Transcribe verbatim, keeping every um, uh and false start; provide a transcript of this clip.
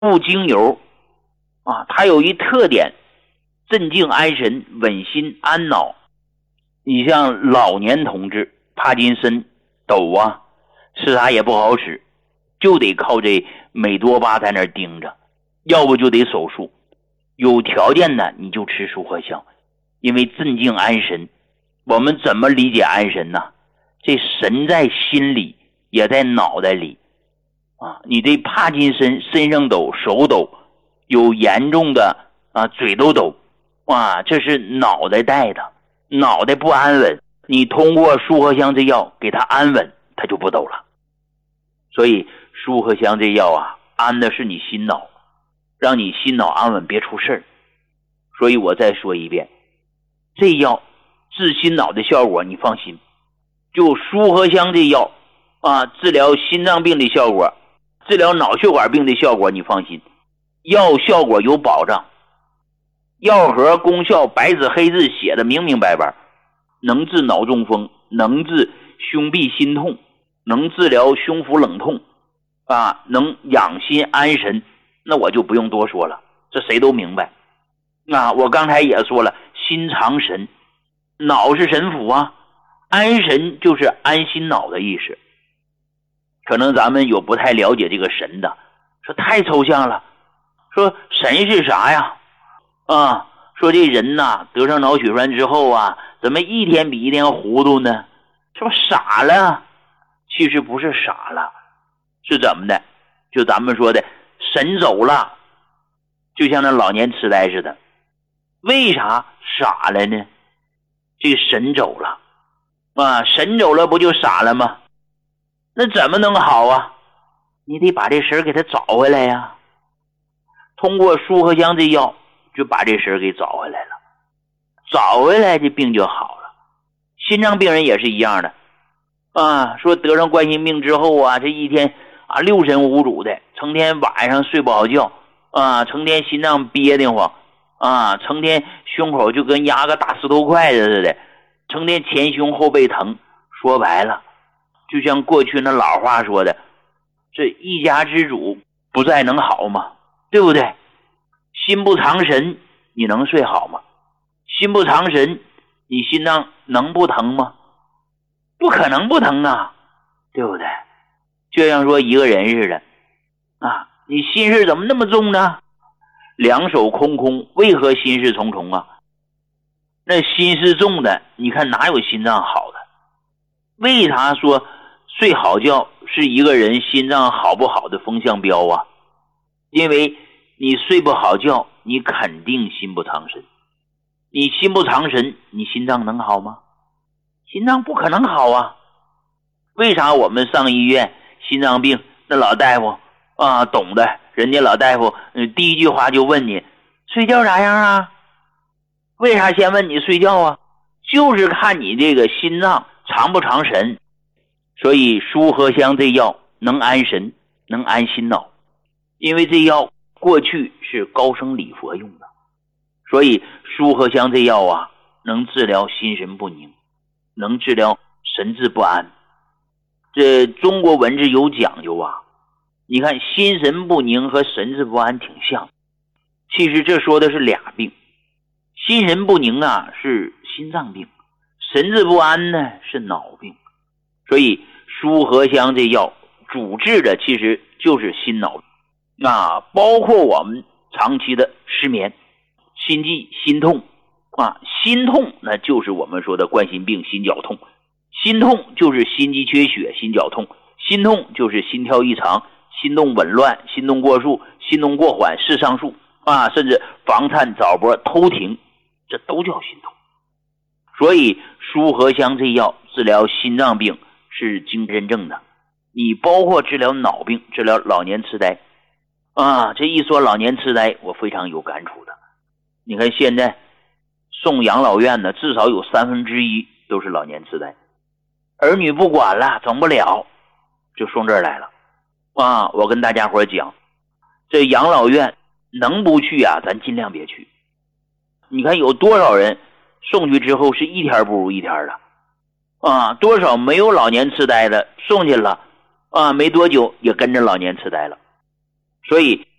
物精油啊，它有一特点，镇静安神，稳心安脑。你像老年同志，帕金森、抖啊，吃啥也不好使，就得靠这美多巴在那儿盯着，要不就得手术。有条件的你就吃舒合香，因为镇静安神。我们怎么理解安神呢？这神在心里，也在脑袋里啊。你这帕金森身上抖，手抖，有严重的啊嘴都抖啊，这是脑袋带的，脑袋不安稳，你通过舒合香这药给它安稳，它就不抖了。所以舒合香这药啊，安的是你心脑，让你心脑安稳，别出事儿。所以我再说一遍，这药治心脑的效果你放心，就舒合香这药啊，治疗心脏病的效果，治疗脑血管病的效果你放心，药效果有保障。药盒功效白纸黑字写的明明白白，能治脑中风，能治胸痹心痛，能治疗胸腹冷痛啊，能养心安神，那我就不用多说了，这谁都明白啊。我刚才也说了，心藏神，脑是神府啊，安神就是安心脑的意思。可能咱们有不太了解这个神的，说太抽象了，说神是啥呀？啊，说这人呐，得上脑血栓之后啊，怎么一天比一天糊涂呢？是不是傻了？其实不是傻了，是怎么的？就咱们说的神走了，就像那老年痴呆似的。为啥傻了呢？这个神走了啊，神走了不就傻了吗？那怎么能好啊？你得把这神给他找回来呀。通过舒合香这药就把这神给找回来了，找回来这病就好了。心脏病人也是一样的啊，说得上冠心病之后啊，这一天啊六神无主的，成天晚上睡不好觉啊，成天心脏憋得慌啊，成天胸口就跟压个大石头块子似的，成天前胸后背疼。说白了，就像过去那老话说的，这一家之主不在能好吗？对不对？心不藏神，你能睡好吗？心不藏神，你心脏能不疼吗？不可能不疼啊，对不对？就像说一个人似的啊，你心事怎么那么重呢？两手空空，为何心事重重啊？那心事重的，你看哪有心脏好的？为啥说睡好觉是一个人心脏好不好的风向标啊？因为你睡不好觉，你肯定心不藏神。你心不藏神，你心脏能好吗？心脏不可能好啊。为啥我们上医院心脏病那老大夫啊懂的，人家老大夫、嗯、第一句话就问你睡觉咋样啊？为啥先问你睡觉啊？就是看你这个心脏藏不藏神。所以舒合香这药能安神，能安心脑，因为这药过去是高僧礼佛用的，所以舒合香这药啊，能治疗心神不宁，能治疗神志不安。这中国文字有讲究啊，你看心神不宁和神志不安挺像，其实这说的是俩病。心神不宁啊是心脏病，神志不安呢是脑病。所以舒合香这药主治的其实就是心脑啊，包括我们长期的失眠、心悸、心痛啊，心痛那就是我们说的冠心病、心绞痛，心痛就是心肌缺血、心绞痛，心痛就是心跳异常、心动紊乱、心动过速、心动过缓、室上速啊，甚至房颤、早搏、偷停，这都叫心痛。所以舒合香这药治疗心脏病是经认证的，你包括治疗脑病、治疗老年痴呆啊，这一说老年痴呆我非常有感触的。你看现在送养老院的至少有三分之一都是老年痴呆，儿女不管了，整不了，就送这儿来了啊！我跟大家伙讲，这养老院能不去啊，咱尽量别去。你看有多少人送去之后是一天不如一天的啊，多少没有老年痴呆的送去了啊，没多久也跟着老年痴呆了。所以